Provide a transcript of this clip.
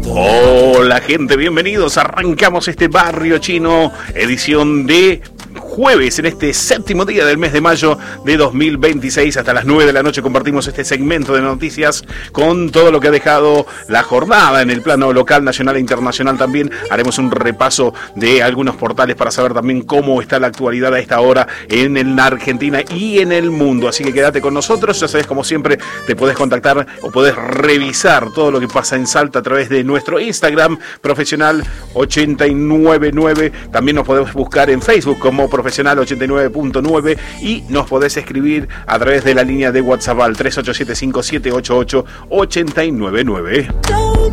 Hola gente, bienvenidos. Arrancamos este Barrio Chino, edición de jueves, en este séptimo día del mes de mayo de 2026. Hasta las 9 de la noche compartimos este segmento de noticias con todo lo que ha dejado la jornada en el plano local, nacional e internacional. También haremos un repaso de algunos portales para saber también cómo está la actualidad a esta hora en la Argentina y en el mundo. Así que quédate con nosotros. Ya sabes, como siempre, te podés contactar o podés revisar todo lo que pasa en Salta a través de nuestro Instagram, Profesional 899. También nos podés buscar en Facebook como Profesional 89.9 y nos podés escribir a través de la línea de WhatsApp al 3875788899.